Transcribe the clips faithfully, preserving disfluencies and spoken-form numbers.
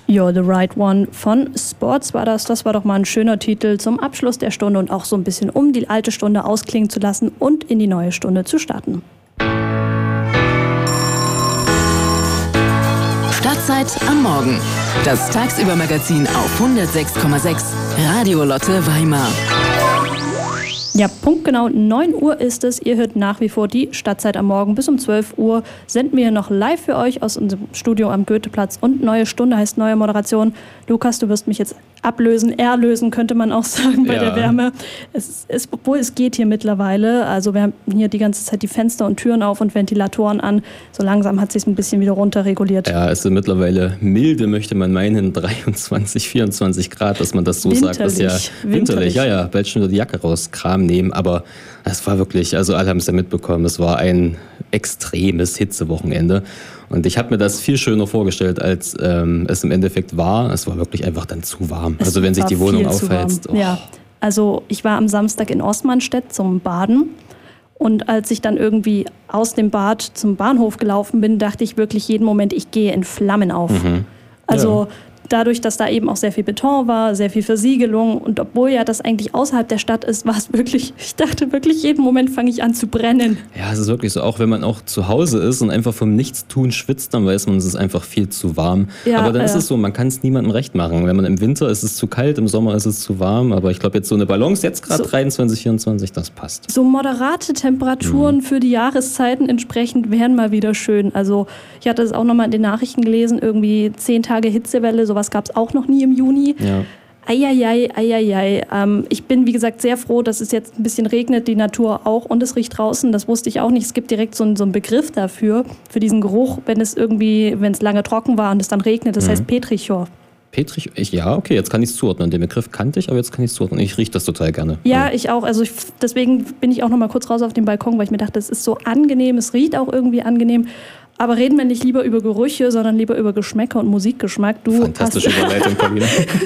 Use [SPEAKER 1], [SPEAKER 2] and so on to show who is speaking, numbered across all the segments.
[SPEAKER 1] You're the Right One von Sports war das. Das war doch mal ein schöner Titel zum Abschluss der Stunde und auch so ein bisschen, um die alte Stunde ausklingen zu lassen und in die neue Stunde zu starten.
[SPEAKER 2] Stadtzeit am Morgen. Das Tagsüber-Magazin auf hundertsechs Komma sechs Radio Lotte Weimar.
[SPEAKER 1] Ja, punktgenau neun Uhr ist es. Ihr hört nach wie vor die Stadtzeit am Morgen. Bis um zwölf Uhr senden wir noch live für euch aus unserem Studio am Goetheplatz. Und neue Stunde heißt neue Moderation. Lukas, du wirst mich jetzt ablösen, erlösen, könnte man auch sagen bei ja. der Wärme. Es ist, obwohl es geht hier mittlerweile. Also wir haben hier die ganze Zeit die Fenster und Türen auf und Ventilatoren an. So langsam hat es sich ein bisschen wieder runterreguliert.
[SPEAKER 3] Ja, es sind mittlerweile milde, möchte man meinen, dreiundzwanzig, vierundzwanzig Grad, dass man das so
[SPEAKER 1] winterlich,
[SPEAKER 3] sagt. Das ist ja winterlich. winterlich. Ja, ja, bald schon wieder die Jacke rauskramen nehmen. Aber es war wirklich, also alle haben es ja mitbekommen, es war ein extremes Hitzewochenende. Und ich habe mir das viel schöner vorgestellt, als ähm, es im Endeffekt war. Es war wirklich einfach dann zu warm.
[SPEAKER 1] Es
[SPEAKER 3] also wenn sich die Wohnung aufheizt.
[SPEAKER 1] Oh. Ja, also ich war am Samstag in Ostmannstedt zum Baden. Und als ich dann irgendwie aus dem Bad zum Bahnhof gelaufen bin, dachte ich wirklich jeden Moment, ich gehe in Flammen auf. Mhm. Also ja. Dadurch, dass da eben auch sehr viel Beton war, sehr viel Versiegelung und obwohl ja das eigentlich außerhalb der Stadt ist, war es wirklich, ich dachte wirklich, jeden Moment fange ich an zu brennen.
[SPEAKER 3] Ja, es ist wirklich so, auch wenn man auch zu Hause ist und einfach vom Nichtstun schwitzt, dann weiß man, es ist einfach viel zu warm. Ja, aber dann äh, ist es so, man kann es niemandem recht machen. Wenn man im Winter ist es zu kalt, im Sommer ist es zu warm, aber ich glaube jetzt so eine Balance, jetzt gerade so, dreiundzwanzig, vierundzwanzig, das passt.
[SPEAKER 1] So moderate Temperaturen mhm. für die Jahreszeiten entsprechend wären mal wieder schön. Also ich hatte es auch nochmal in den Nachrichten gelesen, irgendwie zehn Tage Hitzewelle, so was gab es auch noch nie im Juni.
[SPEAKER 3] Ja.
[SPEAKER 1] Eieiei, eieiei. Ähm, ich bin, wie gesagt, sehr froh, dass es jetzt ein bisschen regnet, die Natur auch und es riecht draußen. Das wusste ich auch nicht. Es gibt direkt so einen, so einen Begriff dafür, für diesen Geruch, wenn es irgendwie, wenn es lange trocken war und es dann regnet. Das mhm. heißt Petrichor.
[SPEAKER 3] Petrich, ich, ja, okay, jetzt kann ich es zuordnen. Den Begriff kannte ich, aber jetzt kann ich es zuordnen. Ich rieche das total gerne.
[SPEAKER 1] Ja, also. ich auch. Also ich, deswegen bin ich auch noch mal kurz raus auf den Balkon, weil ich mir dachte, es ist so angenehm, es riecht auch irgendwie angenehm. Aber reden wir nicht lieber über Gerüche, sondern lieber über Geschmäcker und Musikgeschmack. Du
[SPEAKER 3] Fantastische Überleitung, Paulina.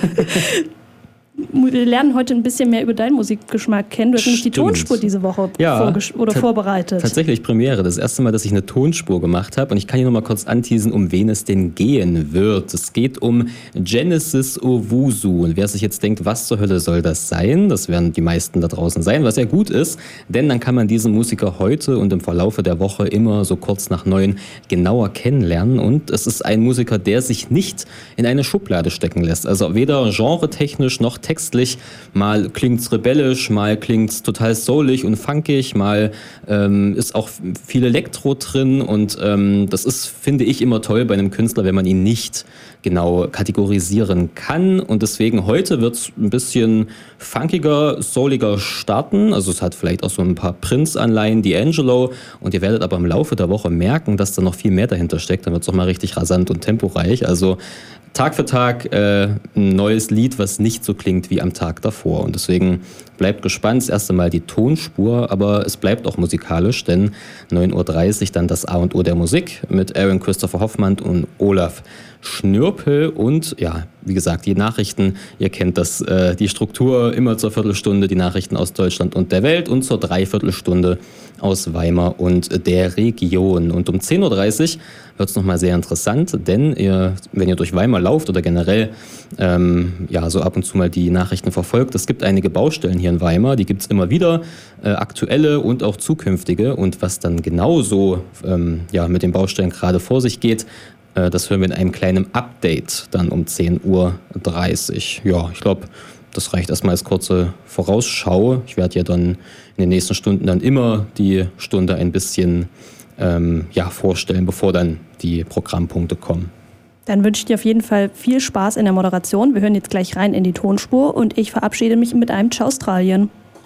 [SPEAKER 1] Wir lernen heute ein bisschen mehr über deinen Musikgeschmack kennen. Du hast nämlich die Tonspur diese Woche
[SPEAKER 3] ja,
[SPEAKER 1] vorges- oder ta- vorbereitet.
[SPEAKER 3] Tatsächlich Premiere. Das erste Mal, dass ich eine Tonspur gemacht habe. Und ich kann hier noch mal kurz anteasen, um wen es denn gehen wird. Es geht um Genesis Owusu. Und wer sich jetzt denkt, was zur Hölle soll das sein? Das werden die meisten da draußen sein, was ja gut ist. Denn dann kann man diesen Musiker heute und im Verlaufe der Woche immer so kurz nach neun genauer kennenlernen. Und es ist ein Musiker, der sich nicht in eine Schublade stecken lässt. Also weder genretechnisch noch textlich. Mal klingt's rebellisch, mal klingt's total soulig und funkig, mal ähm, ist auch viel Elektro drin und ähm, das ist, finde ich, immer toll bei einem Künstler, wenn man ihn nicht genau kategorisieren kann und deswegen heute wird's ein bisschen funkiger, souliger starten, also es hat vielleicht auch so ein paar Prince-Anleihen, D'Angelo und ihr werdet aber im Laufe der Woche merken, dass da noch viel mehr dahinter steckt, dann wird's auch mal richtig rasant und temporeich, also Tag für Tag äh, ein neues Lied, was nicht so klingt wie am Tag davor. Und deswegen bleibt gespannt. Das erste Mal die Tonspur, aber es bleibt auch musikalisch, denn neun Uhr dreißig dann das A und O der Musik mit Aaron Christopher Hoffmann und Olaf Schnürpel. Und ja, wie gesagt, die Nachrichten, ihr kennt das, äh, die Struktur immer zur Viertelstunde, die Nachrichten aus Deutschland und der Welt und zur Dreiviertelstunde aus Weimar und der Region. Und um zehn Uhr dreißig wird es nochmal sehr interessant, denn ihr, wenn ihr durch Weimar lauft oder generell ähm, ja, so ab und zu mal die Nachrichten verfolgt, es gibt einige Baustellen hier in Weimar, die gibt es immer wieder, äh, aktuelle und auch zukünftige. Und was dann genauso ähm, ja, mit den Baustellen gerade vor sich geht, äh, das hören wir in einem kleinen Update dann um zehn Uhr dreißig. Ja, ich glaube, das reicht erstmal als kurze Vorausschau. Ich werde ja dann in den nächsten Stunden dann immer die Stunde ein bisschen ähm, ja, vorstellen, bevor dann die Programmpunkte kommen.
[SPEAKER 1] Dann wünsche ich dir auf jeden Fall viel Spaß in der Moderation. Wir hören jetzt gleich rein in die Tonspur und ich verabschiede mich mit einem Ciao Australien.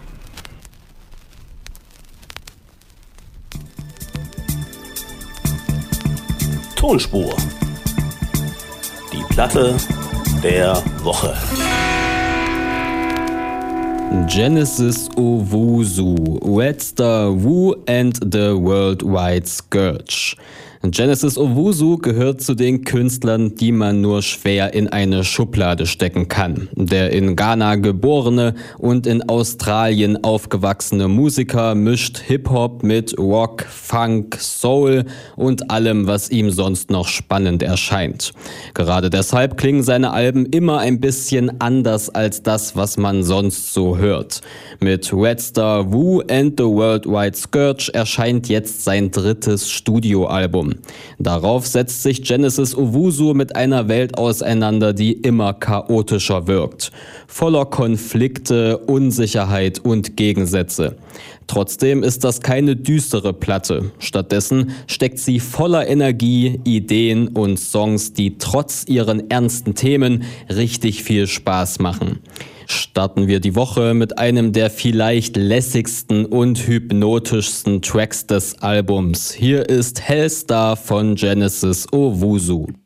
[SPEAKER 4] Tonspur. Die Platte der Woche.
[SPEAKER 3] Genesis Owusu, Red Star Wu and the Worldwide Scourge. Genesis Owusu gehört zu den Künstlern, die man nur schwer in eine Schublade stecken kann. Der in Ghana geborene und in Australien aufgewachsene Musiker mischt Hip-Hop mit Rock, Funk, Soul und allem, was ihm sonst noch spannend erscheint. Gerade deshalb klingen seine Alben immer ein bisschen anders als das, was man sonst so hört. Mit Red Star Wu and the Worldwide Scourge erscheint jetzt sein drittes Studioalbum. Darauf setzt sich Genesis Owusu mit einer Welt auseinander, die immer chaotischer wirkt. Voller Konflikte, Unsicherheit und Gegensätze. Trotzdem ist das keine düstere Platte. Stattdessen steckt sie voller Energie, Ideen und Songs, die trotz ihren ernsten Themen richtig viel Spaß machen. Starten wir die Woche mit einem der vielleicht lässigsten und hypnotischsten Tracks des Albums. Hier ist Hellstar von Genesis Owusu.